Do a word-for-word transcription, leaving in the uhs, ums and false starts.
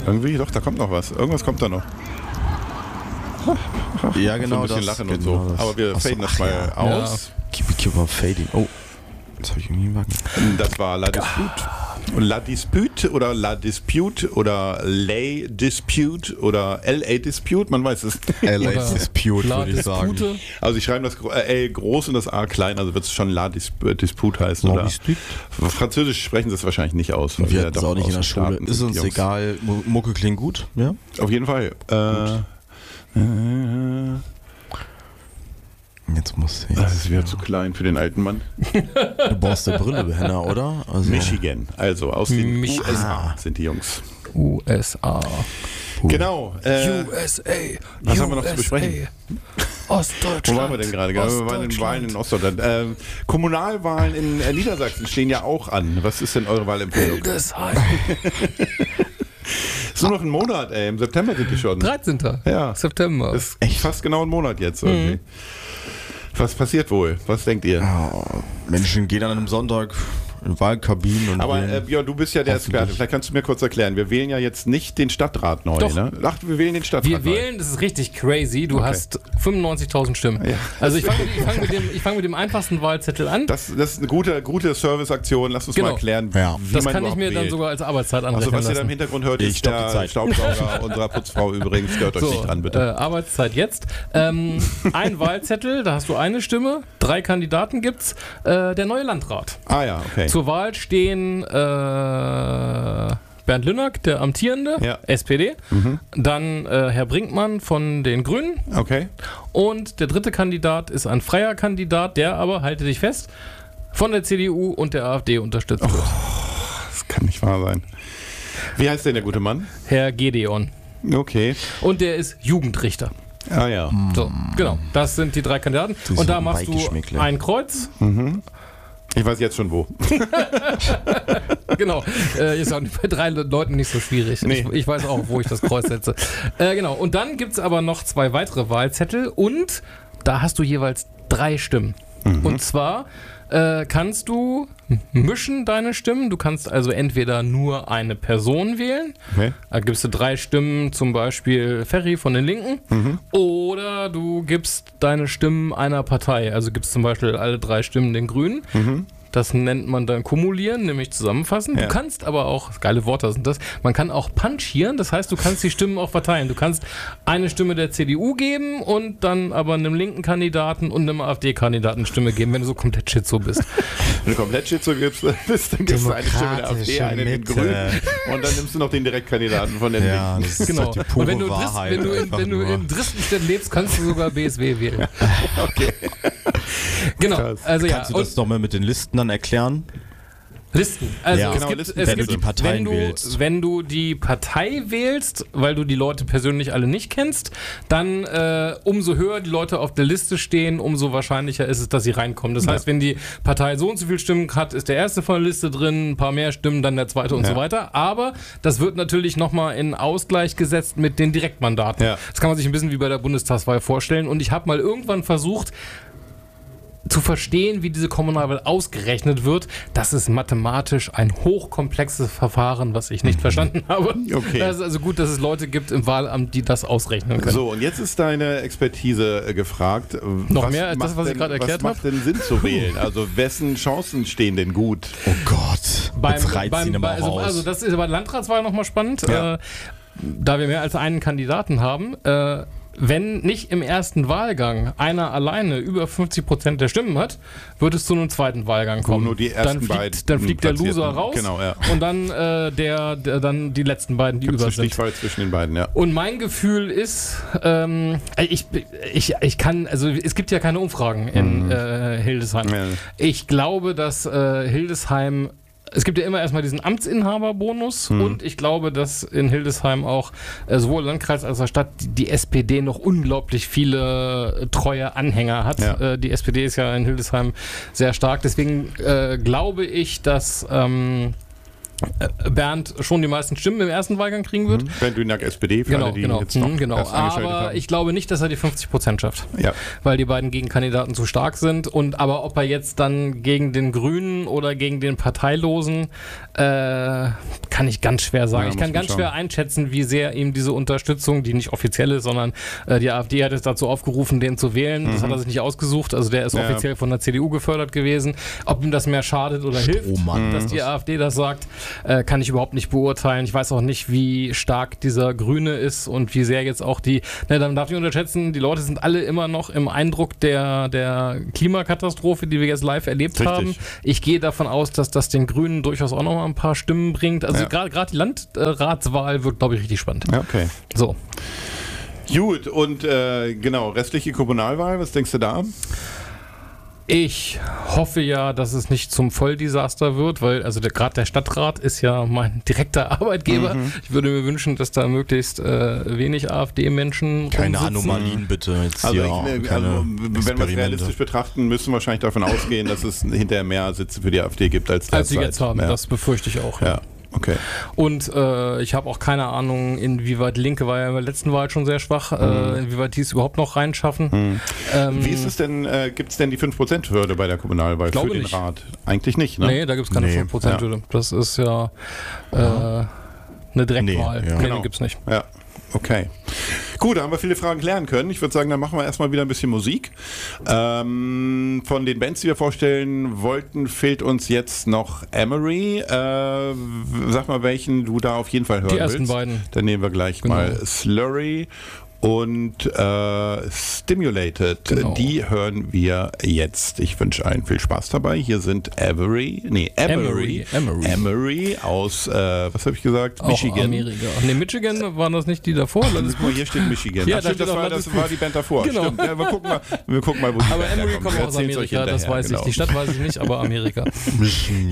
Irgendwie, doch, da kommt noch was. Irgendwas kommt da noch. Ja, genau. So ein bisschen das, lachen genau und so. das. Aber wir Achso, faden das ach mal ja. aus. Keep, keep on fading. Oh, das habe ich irgendwie gemacht. Das war La Dispute. Und La Dispute oder La Dispute oder Lay Dispute oder L A Dispute, man weiß es. L A Dispute, La würde ich sagen. Dispute. Also ich schreibe das L groß und das A klein, also wird es schon La Disp- Dispute heißen. La Oder Dispute. Französisch sprechen sie es wahrscheinlich nicht aus. weil Wir ja hatten es doch auch nicht aus in der den Schule. Staaten Ist sind, uns die Jungs. egal. Mu- Mucke klingt gut, ja? Auf jeden Fall. Äh, äh, Jetzt musst du das jetzt. ist wieder zu klein für den alten Mann. Du brauchst eine Brille, Henna, oder? Also, Michigan, also aus den Michigan. U S A sind die Jungs. U S A. Genau. Äh, U S A. was haben wir noch zu besprechen? Ostdeutschland. Wo waren wir denn gerade? Genau, wir waren in den Wahlen in Ostdeutschland. Ähm, Kommunalwahlen in äh, Niedersachsen stehen ja auch an. Was ist denn eure Wahlempfehlung? Hildesheim. Ist nur noch ein Monat, ey. Im September sind die schon. dreizehnten Ja. September. Das ist fast genau ein Monat jetzt irgendwie. Was passiert wohl? Was denkt ihr? Ja, Menschen gehen an einem Sonntag in Wahlkabinen und Aber wählen. äh, Björn, du bist ja der Experte. Vielleicht kannst du mir kurz erklären. Wir wählen ja jetzt nicht den Stadtrat neu, Doch. ne? Ach, wir wählen den Stadtrat Wir neu. wählen, das ist richtig crazy, du Okay. hast fünfundneunzigtausend Stimmen. Ja. Also ich fange ich fang mit, dem- ich fang mit dem einfachsten Wahlzettel an. Das, das ist eine gute, gute Serviceaktion. Lass uns Genau. mal erklären, Ja. wie Das man kann ich überhaupt mir dann wählt. sogar als Arbeitszeit anrechnen Also was ihr da im lassen. Hintergrund hört, Ich ist stopp die der Zeit. Staubsauger unserer Putzfrau übrigens. Stört euch So, nicht dran, äh, bitte. Arbeitszeit jetzt. Ähm, ein Wahlzettel, da hast du eine Stimme, drei Kandidaten gibt's. Äh, der neue Landrat. Ah ja, okay. Zur Wahl stehen äh, Bernd Lünnack, der Amtierende, Ja. S P D, dann äh, Herr Brinkmann von den Grünen Okay. und der dritte Kandidat ist ein freier Kandidat, der aber, halte dich fest, von der C D U und der AfD unterstützt wird. Das kann nicht wahr sein. Wie heißt denn der gute Mann? Herr Gedeon. Okay. Und der ist Jugendrichter. Ah ja. So, genau. Das sind die drei Kandidaten. Du Und da so ein machst du Beigeschmäckle. ein Kreuz. Ich weiß jetzt schon wo. Genau. Äh, ist auch bei drei Leuten nicht so schwierig. Nee. Ich, ich weiß auch, wo ich das Kreuz setze. Äh, genau. Und dann gibt es aber noch zwei weitere Wahlzettel und da hast du jeweils drei Stimmen. Und zwar äh, kannst du mischen deine Stimmen. Du kannst also entweder nur eine Person wählen. Okay. Da gibst du drei Stimmen, zum Beispiel Ferry von den Linken. Oder du gibst deine Stimmen einer Partei. Also gibst zum Beispiel alle drei Stimmen den Grünen. Das nennt man dann kumulieren, nämlich zusammenfassen. Ja. Du kannst aber auch, geile Worte sind das, man kann auch punchieren, das heißt, du kannst die Stimmen auch verteilen. Du kannst eine Stimme der C D U geben und dann aber einem linken Kandidaten und einem AfD-Kandidaten eine Stimme geben, wenn du so komplett Schizo bist. Wenn du komplett Schizo gibst, bist, dann gibst du eine Stimme der AfD, Demokratische eine den Mitte. Grünen und dann nimmst du noch den Direktkandidaten von den Ja, Linken. das ist Genau. doch die pure Und wenn du, Dres, Wahrheit. wenn du, in, einfach wenn du nur. in Dresden lebst, kannst du sogar B S W wählen. Okay. Genau. Krass. Also ja, Kannst du das nochmal mit den Listen dann erklären? Listen. Also Ja. es Genau, gibt, Listen, es wenn gibt, du die Parteien wenn du, wählst. Wenn du die Partei wählst, weil du die Leute persönlich alle nicht kennst, dann äh, umso höher die Leute auf der Liste stehen, umso wahrscheinlicher ist es, dass sie reinkommen. Das Ja. heißt, wenn die Partei so und so viele Stimmen hat, ist der erste von der Liste drin, ein paar mehr Stimmen, dann der zweite und Ja. so weiter. Aber das wird natürlich nochmal in Ausgleich gesetzt mit den Direktmandaten. Ja. Das kann man sich ein bisschen wie bei der Bundestagswahl vorstellen. Und ich habe mal irgendwann versucht, zu verstehen, wie diese Kommunalwahl ausgerechnet wird. Das ist mathematisch ein hochkomplexes Verfahren, was ich nicht verstanden habe. Okay. Es ist also gut, dass es Leute gibt im Wahlamt, die das ausrechnen können. So, und jetzt ist deine Expertise äh, gefragt. Noch mehr als das, macht was ich denn- gerade erklärt Was macht denn Sinn zu wählen? Also wessen Chancen stehen denn gut? Oh Gott. Jetzt reizt ihn aber also, raus. also das ist bei der Landratswahl nochmal spannend. Ja. Äh, da wir mehr als einen Kandidaten haben, äh, wenn nicht im ersten Wahlgang einer alleine über fünfzig Prozent der Stimmen hat, wird es zu einem zweiten Wahlgang kommen. nur die ersten dann fliegt, beiden dann fliegt der Platzierten. Loser raus Genau, ja. und dann, äh, der, der, dann die letzten beiden, die Gibt's über eine sind. Stichwahl zwischen den beiden, ja. Und mein Gefühl ist, ähm, ich, ich, ich kann, also es gibt ja keine Umfragen in äh, Hildesheim. Ja. Ich glaube, dass äh, Hildesheim, es gibt ja immer erstmal diesen Amtsinhaberbonus und ich glaube, dass in Hildesheim auch äh, sowohl Landkreis als auch Stadt die, die S P D noch unglaublich viele äh, treue Anhänger hat. Ja. Äh, die S P D ist ja in Hildesheim sehr stark. Deswegen äh, glaube ich, dass ähm, Bernd schon die meisten Stimmen im ersten Wahlgang kriegen wird. Bernd Duinak, S P D, für Genau, alle, die genau, jetzt noch mhm, genau. erst angeschaltet Aber haben. ich glaube nicht, dass er die fünfzig Prozent schafft. Ja. Weil die beiden Gegenkandidaten zu stark sind. Und aber ob er jetzt dann gegen den Grünen oder gegen den Parteilosen, äh, kann ich ganz schwer sagen. Ja, ich kann muss man ganz schauen. schwer einschätzen, wie sehr ihm diese Unterstützung, die nicht offiziell ist, sondern äh, die AfD hat es dazu aufgerufen, den zu wählen. Das hat er sich nicht ausgesucht. Also der ist Ja. offiziell von der C D U gefördert gewesen. Ob ihm das mehr schadet oder hilft, Strohmann. dass die AfD das sagt, äh, kann ich überhaupt nicht beurteilen. Ich weiß auch nicht, wie stark dieser Grüne ist und wie sehr jetzt auch die, ne, dann darf ich unterschätzen, die Leute sind alle immer noch im Eindruck der, der Klimakatastrophe, die wir jetzt live erlebt Richtig. haben. Ich gehe davon aus, dass das den Grünen durchaus auch noch mal ein paar Stimmen bringt. Also Ja. gerade gerade die Landratswahl wird, glaube ich, richtig spannend. Ja, okay. So. Gut, und äh, genau, restliche Kommunalwahl, was denkst du da? Ich hoffe ja, dass es nicht zum Volldesaster wird, weil also der, gerade der Stadtrat ist ja mein direkter Arbeitgeber. Mhm. Ich würde mir wünschen, dass da möglichst äh, wenig AfD-Menschen Keine rumsitzen. Anomalien bitte. Jetzt Also, hier, ich, keine also wenn wir es Experimente. realistisch betrachten, müssen wir wahrscheinlich davon ausgehen, dass es hinterher mehr Sitze für die AfD gibt als derzeit. Als sie jetzt haben, Ja. das befürchte ich auch. Ja, okay. Und äh, ich habe auch keine Ahnung, inwieweit Linke war ja in der letzten Wahl schon sehr schwach, äh, inwieweit die es überhaupt noch reinschaffen. Ähm, Wie ist es denn, äh, gibt es denn die fünf Prozent Hürde bei der Kommunalwahl für Glaube den nicht. Rat? Eigentlich nicht, ne? Nee, da gibt es keine Nee, fünf Prozent Hürde. Das ist ja äh, eine Direktwahl. Nee, ja. Nee, Genau. die gibt es nicht. Ja, okay. Gut, da haben wir viele Fragen klären können. Ich würde sagen, dann machen wir erstmal wieder ein bisschen Musik. Ähm, von den Bands, die wir vorstellen wollten, fehlt uns jetzt noch Emery. Äh, sag mal, welchen du da auf jeden Fall hören Die ersten willst. beiden. Dann nehmen wir gleich Genau. mal Slurry und äh, Stimulated. Genau. Die hören wir jetzt. Ich wünsche allen viel Spaß dabei. Hier sind Avery, nee, Emery, Emery. Emery aus, äh, was habe ich gesagt? Auch Michigan. Amerika. Nee, Michigan waren das nicht die davor? Guck mal, hier steht Michigan. Ja, Ach, da stimmt, steht das, auch war, Land das ist war gut. die Band davor. Genau. Stimmt. Ja, wir, gucken mal, wir gucken mal, wo die Aber Band Emery herkommt. kommt Wir aus erzählen's euch Amerika, das hinterher, weiß genau. ich. Die Stadt weiß ich nicht, aber Amerika. Michigan.